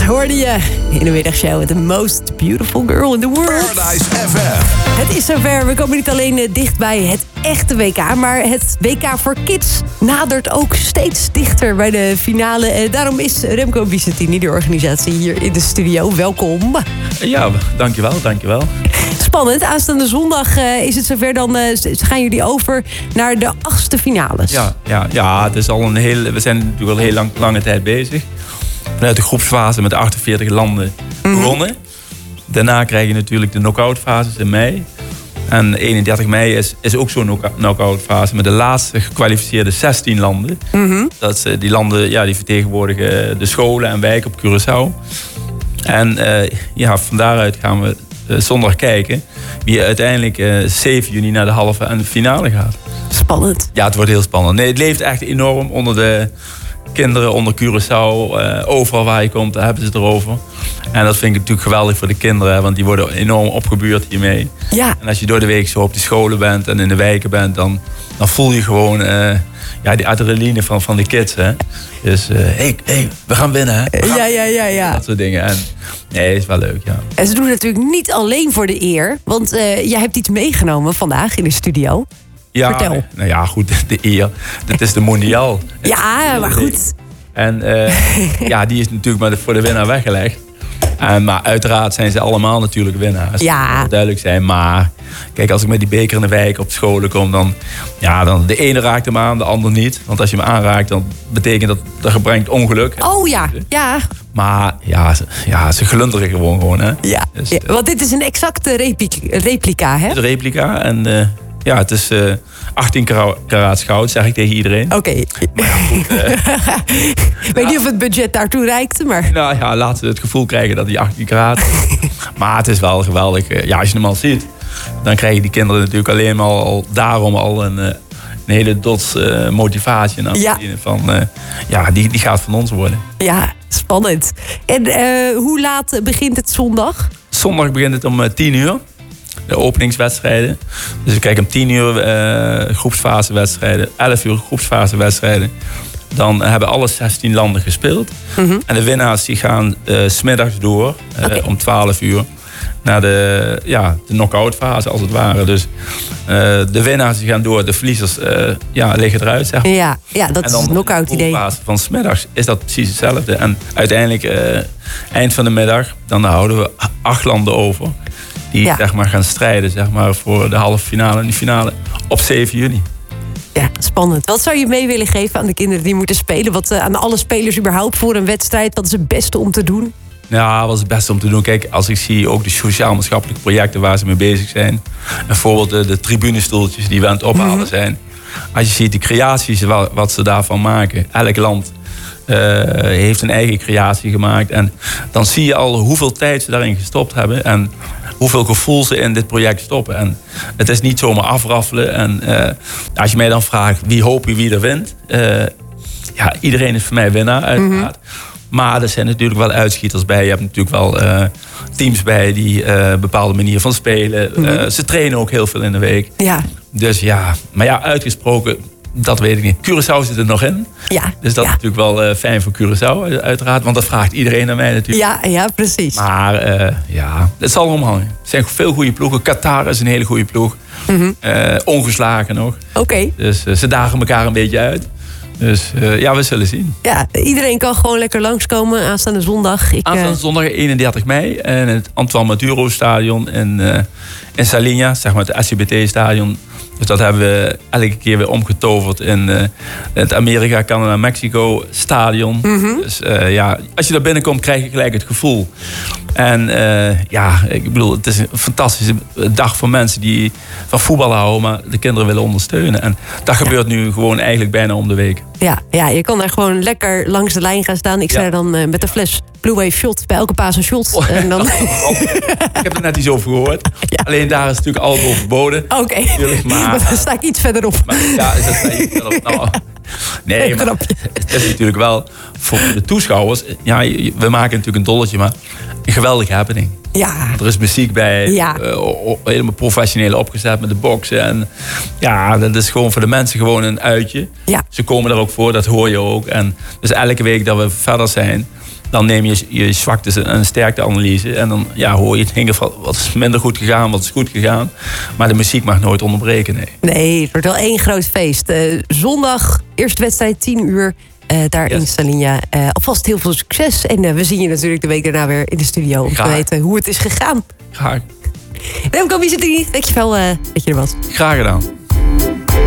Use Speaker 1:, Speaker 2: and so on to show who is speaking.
Speaker 1: hoorde je in de middagshow met The Most Beautiful Girl in the World.
Speaker 2: Paradise FM.
Speaker 1: Het is zover. We komen niet alleen dicht bij het echte WK, maar het WK voor Kids nadert ook steeds dichter bij de finale. Daarom is Remco Vicentini, de organisatie, hier in de studio. Welkom.
Speaker 3: Ja, dankjewel.
Speaker 1: Spannend. Aanstaande zondag is het zover. Dan gaan jullie over naar de 8e finales.
Speaker 3: Ja, het is al we zijn natuurlijk al heel lange tijd bezig. Vanuit de groepsfase met 48 landen begonnen. Daarna krijg je natuurlijk de knock-out fases in mei. En 31 mei is ook zo'n knock-out fase met de laatste gekwalificeerde 16 landen. Die landen die vertegenwoordigen de scholen en wijken op Curaçao. En van daaruit gaan we zondag kijken wie uiteindelijk 7 juni naar de halve en de finale gaat.
Speaker 1: Spannend.
Speaker 3: Ja, het wordt heel spannend. Nee, het leeft echt enorm onder de kinderen, onder Curaçao. Overal waar je komt, daar hebben ze het erover. En dat vind ik natuurlijk geweldig voor de kinderen, want die worden enorm opgebuurd hiermee. Ja. En als je door de week zo op de scholen bent en in de wijken bent, dan voel je gewoon die adrenaline van de kids. Hè. Dus hey, we gaan winnen. Hè?
Speaker 1: Ja.
Speaker 3: Dat soort dingen. En nee, is wel leuk, ja.
Speaker 1: En ze doen het natuurlijk niet alleen voor de eer, want jij hebt iets meegenomen vandaag in de studio.
Speaker 3: Ja,
Speaker 1: vertel.
Speaker 3: Nou ja, goed, de eer. Dit is de mondiaal.
Speaker 1: Ja, maar goed.
Speaker 3: En die is natuurlijk maar voor de winnaar weggelegd. Maar uiteraard zijn ze allemaal natuurlijk winnaars. Ja. Dat moet duidelijk zijn. Maar kijk, als ik met die beker in de wijk op scholen kom, dan de ene raakt hem aan, de ander niet. Want als je hem aanraakt, dan betekent dat brengt ongeluk.
Speaker 1: Oh ja.
Speaker 3: Maar ze glunderen gewoon, hè.
Speaker 1: Ja, dus, want dit is een exacte replica, hè?
Speaker 3: Het is een replica en het is 18 karaats goud, zeg ik tegen iedereen.
Speaker 1: Oké.
Speaker 3: Maar ja, goed.
Speaker 1: Ik weet niet of het budget daartoe reikt, maar...
Speaker 3: Nou ja, laten we het gevoel krijgen dat die 18 karaat is. Maar het is wel geweldig. Als je hem al ziet, dan krijgen die kinderen natuurlijk alleen maar daarom al een hele dots motivatie. Die gaat van ons worden.
Speaker 1: Ja, spannend. En hoe laat begint het zondag?
Speaker 3: Zondag begint het om 10 uur. De openingswedstrijden. Dus ik kijk om 10 uur groepsfasewedstrijden, 11 uur groepsfasewedstrijden. Dan hebben alle 16 landen gespeeld. En de winnaars die gaan 's middags door om 12 uur naar de knock-out fase als het ware. Dus de winnaars die gaan door, de verliezers liggen eruit. Zeg maar.
Speaker 1: Ja, dat is het knock-out idee.
Speaker 3: En dan van 's middags is dat precies hetzelfde. En uiteindelijk eind van de middag, dan houden we 8 landen over. Die gaan strijden voor de halve finale en de finale op 7 juni.
Speaker 1: Ja, spannend. Wat zou je mee willen geven aan de kinderen die moeten spelen? Wat aan alle spelers überhaupt voor een wedstrijd? Wat is het beste om te doen?
Speaker 3: Ja, wat is het beste om te doen? Kijk, als ik zie ook de sociaal-maatschappelijke projecten waar ze mee bezig zijn. Bijvoorbeeld de tribunestoeltjes die we aan het ophalen zijn. Als je ziet de creaties wat ze daarvan maken. Elk land heeft een eigen creatie gemaakt. En dan zie je al hoeveel tijd ze daarin gestopt hebben. En hoeveel gevoel ze in dit project stoppen. En het is niet zomaar afraffelen. En als je mij dan vraagt, wie hoop je wie er wint? Iedereen is voor mij winnaar, uiteraard. Maar er zijn natuurlijk wel uitschieters bij. Je hebt natuurlijk wel teams bij die een bepaalde manier van spelen. Ze trainen ook heel veel in de week. Ja. Dus maar uitgesproken, dat weet ik niet. Curaçao zit er nog in. Ja. Dus dat is natuurlijk wel fijn voor Curaçao, uiteraard. Want dat vraagt iedereen aan mij natuurlijk.
Speaker 1: Ja, precies.
Speaker 3: Maar het zal omhangen. Er zijn veel goede ploegen. Qatar is een hele goede ploeg. Ongeslagen nog.
Speaker 1: Oké.
Speaker 3: Dus ze dagen elkaar een beetje uit. Dus we zullen zien.
Speaker 1: Ja, iedereen kan gewoon lekker langskomen aanstaande zondag.
Speaker 3: Aanstaande zondag 31 mei in het Antoine Maduro stadion in Salinha, zeg maar het SCBT-stadion. Dus dat hebben we elke keer weer omgetoverd in het Amerika, Canada, Mexico stadion. Dus als je daar binnenkomt krijg je gelijk het gevoel. En ik bedoel, het is een fantastische dag voor mensen die van voetbal houden, maar de kinderen willen ondersteunen. En dat gebeurt nu gewoon eigenlijk bijna om de week.
Speaker 1: Ja, je kan daar gewoon lekker langs de lijn gaan staan. Ik sta er dan met een fles Blue Wave shot, bij elke paas een shot. En dan...
Speaker 3: Ik heb er net iets over gehoord. Ja. Alleen daar is natuurlijk alcohol verboden.
Speaker 1: Oké, maar dan sta ik iets verderop.
Speaker 3: Maar, is dat iets verderop? Nou, nee, maar het is natuurlijk wel voor de toeschouwers. Ja, we maken natuurlijk een dolletje, maar een geweldige happening. Ja. Er is muziek bij, helemaal professioneel opgezet met de boksen. En dat is gewoon voor de mensen gewoon een uitje. Ja. Ze komen er ook voor, dat hoor je ook. En dus elke week dat we verder zijn, Dan neem je je zwakte- en sterkteanalyse. En dan hoor je in ieder geval wat is minder goed gegaan, wat is goed gegaan. Maar de muziek mag nooit onderbreken, nee.
Speaker 1: Nee, het wordt wel één groot feest. Zondag, eerste wedstrijd, 10 uur. Daar in Salinja. Alvast heel veel succes. En we zien je natuurlijk de week daarna weer in de studio. Om te weten hoe het is gegaan.
Speaker 3: Graag.
Speaker 1: Remco Wiesentin, dankjewel dat je er was.
Speaker 3: Graag gedaan.